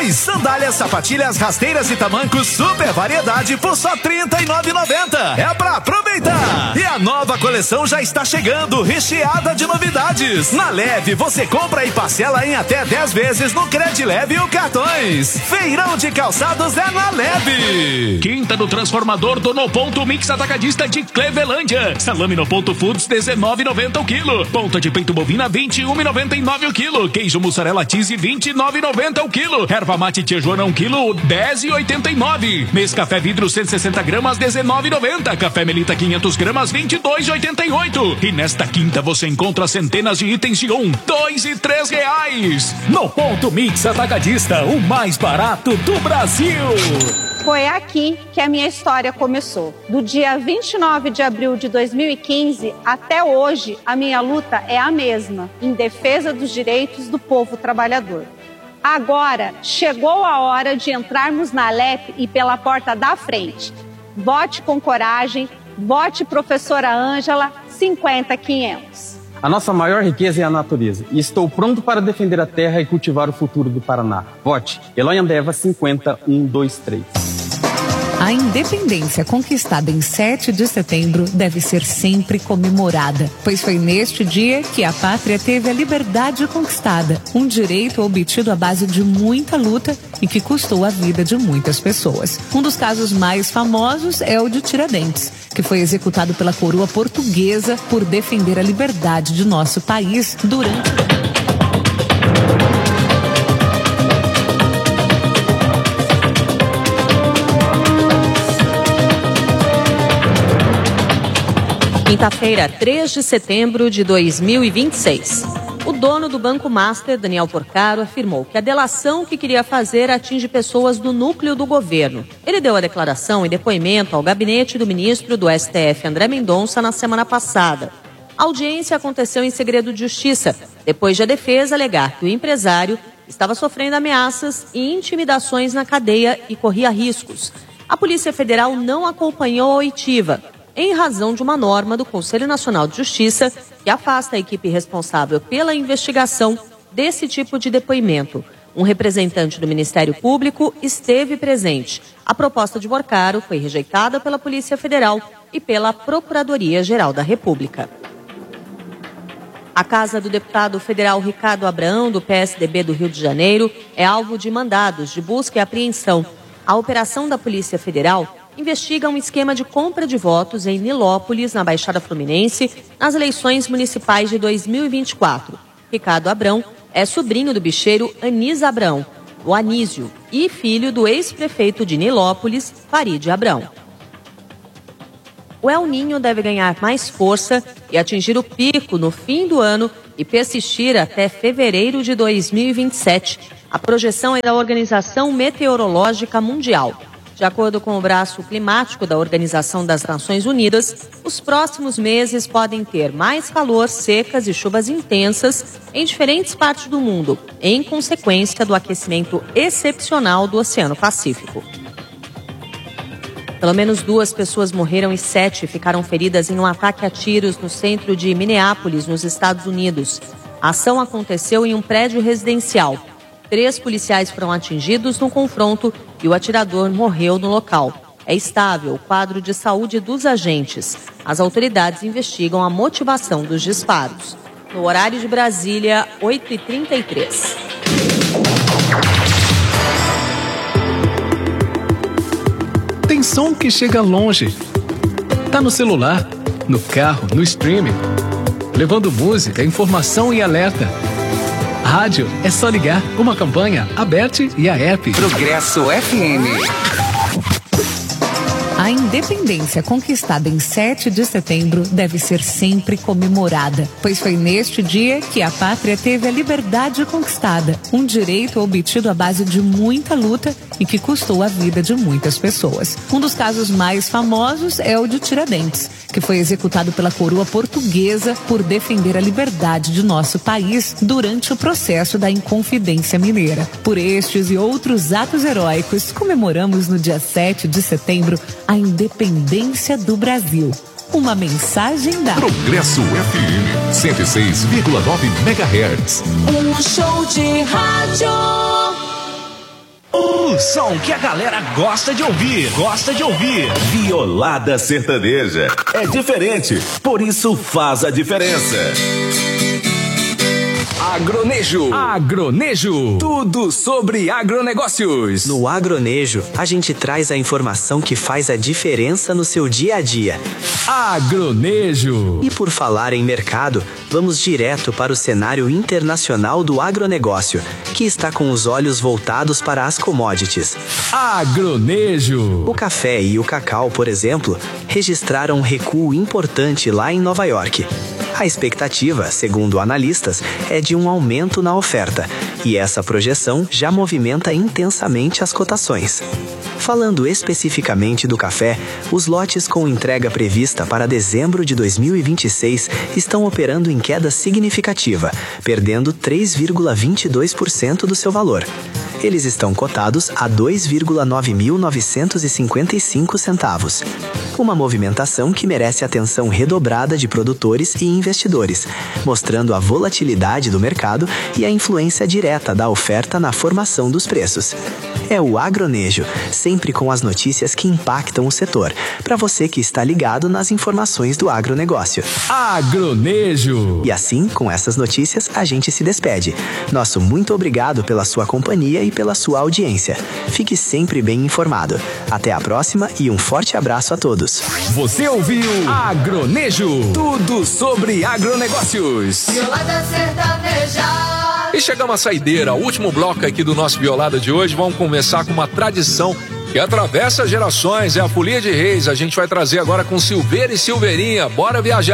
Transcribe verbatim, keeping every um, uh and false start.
dois. Sandálias, sapatilhas, rasteiras e tamancos, super variedade por só trinta e nove reais e noventa centavos. É pra aproveitar. E a nova coleção já está chegando, recheada de novidades. Na Leve, você compra e parcela em até dez vezes no Credileve ou cartões. Feirão de calçados é na Leve. Quinta do transformador do No Ponto Mix Atacadista de Clevelândia. Salame No Ponto Foods, dezenove reais e noventa centavos o quilo. Ponta de peito bovina, vinte e um reais e noventa e nove centavos o quilo. Queijo mussarela cheese, vinte e nove reais e noventa centavos o quilo. Erva mate tia Joana, um quilo, dez reais e oitenta e nove centavos. Mês café vidro, cento e sessenta gramas, dezenove reais e noventa centavos. Café Melita, quinhentas gramas, vinte e dois reais e oitenta e oito centavos. E nesta quinta você encontra centenas de itens de um, dois e três reais. No Ponto Mix Atacadista, o mais barato do Brasil. Foi aqui que a minha história começou. Do dia vinte e nove de abril de dois mil e quinze até hoje, a minha luta é a mesma, em defesa dos direitos do povo trabalhador. Agora, chegou a hora de entrarmos na Alep e pela porta da frente. Vote com coragem, vote professora Ângela, cinquenta quinhentos. A nossa maior riqueza é a natureza e estou pronto para defender a terra e cultivar o futuro do Paraná. Vote Eloy Andeva cinquenta um dois três. A independência conquistada em sete de setembro deve ser sempre comemorada, pois foi neste dia que a pátria teve a liberdade conquistada, um direito obtido à base de muita luta e que custou a vida de muitas pessoas. Um dos casos mais famosos é o de Tiradentes, que foi executado pela coroa portuguesa por defender a liberdade de nosso país durante... Quinta-feira, três de setembro de dois mil e vinte e seis. O dono do Banco Master, Daniel Porcaro, afirmou que a delação que queria fazer atinge pessoas do núcleo do governo. Ele deu a declaração em depoimento ao gabinete do ministro do S T F, André Mendonça, na semana passada. A audiência aconteceu em segredo de justiça, depois de a defesa alegar que o empresário estava sofrendo ameaças e intimidações na cadeia e corria riscos. A Polícia Federal não acompanhou a oitiva, em razão de uma norma do Conselho Nacional de Justiça que afasta a equipe responsável pela investigação desse tipo de depoimento. Um representante do Ministério Público esteve presente. A proposta de Porcaro foi rejeitada pela Polícia Federal e pela Procuradoria-Geral da República. A casa do deputado federal Ricardo Abrão, do P S D B do Rio de Janeiro, é alvo de mandados de busca e apreensão. A operação da Polícia Federal investiga um esquema de compra de votos em Nilópolis, na Baixada Fluminense, nas eleições municipais de dois mil e vinte e quatro. Ricardo Abrão é sobrinho do bicheiro Anísio Abrão, o Anísio, e filho do ex-prefeito de Nilópolis, Farid Abrão. O El Ninho deve ganhar mais força e atingir o pico no fim do ano e persistir até fevereiro de dois mil e vinte e sete. A projeção é da Organização Meteorológica Mundial. De acordo com o braço climático da Organização das Nações Unidas, os próximos meses podem ter mais calor, secas e chuvas intensas em diferentes partes do mundo, em consequência do aquecimento excepcional do Oceano Pacífico. Pelo menos duas pessoas morreram e sete ficaram feridas em um ataque a tiros no centro de Minneapolis, nos Estados Unidos. A ação aconteceu em um prédio residencial. Três policiais foram atingidos no confronto e o atirador morreu no local. É estável o quadro de saúde dos agentes. As autoridades investigam a motivação dos disparos. No horário de Brasília, oito e trinta e três. Tem som que chega longe. Tá no celular, no carro, no streaming. Levando música, informação e alerta. Rádio é só ligar. Uma campanha, Aberte e a app. Progresso F M. A independência conquistada em sete de setembro deve ser sempre comemorada, pois foi neste dia que a pátria teve a liberdade conquistada, um direito obtido à base de muita luta e que custou a vida de muitas pessoas. Um dos casos mais famosos é o de Tiradentes, que foi executado pela coroa portuguesa por defender a liberdade de nosso país durante o processo da Inconfidência Mineira. Por estes e outros atos heróicos, comemoramos no dia sete de setembro a independência do Brasil. Uma mensagem da Progresso F M cento e seis vírgula nove megahertz. Um show de rádio. som que a galera gosta de ouvir, gosta de ouvir. Violada sertaneja. É diferente, por isso faz a diferença. Agronejo. Agronejo. Tudo sobre agronegócios. No Agronejo, a gente traz a informação que faz a diferença no seu dia a dia. Agronejo. E por falar em mercado, vamos direto para o cenário internacional do agronegócio, que está com os olhos voltados para as commodities. Agronejo. O café e o cacau, por exemplo, registraram um recuo importante lá em Nova York. A expectativa, segundo analistas, é de um aumento na oferta, e essa projeção já movimenta intensamente as cotações. Falando especificamente do café, os lotes com entrega prevista para dezembro de dois mil e vinte e seis estão operando em queda significativa, perdendo três vírgula vinte e dois por cento do seu valor. Eles estão cotados a dois vírgula nove mil novecentos e cinquenta e cinco centavos. Uma movimentação que merece atenção redobrada de produtores e investidores, mostrando a volatilidade do mercado e a influência direta da oferta na formação dos preços. É o Agronejo, sempre com as notícias que impactam o setor, para você que está ligado nas informações do agronegócio. Agronejo. E assim, com essas notícias, a gente se despede. Nosso muito obrigado pela sua companhia e pela sua audiência. Fique sempre bem informado. Até a próxima e um forte abraço a todos. Você ouviu Agronejo, tudo sobre agronegócios. Violada sertaneja. E chegamos à saideira, o último bloco aqui do nosso Violada de hoje. Vamos começar com uma tradição que atravessa gerações, é a Folia de Reis. A gente vai trazer agora com Silveira e Silveirinha. Bora viajar.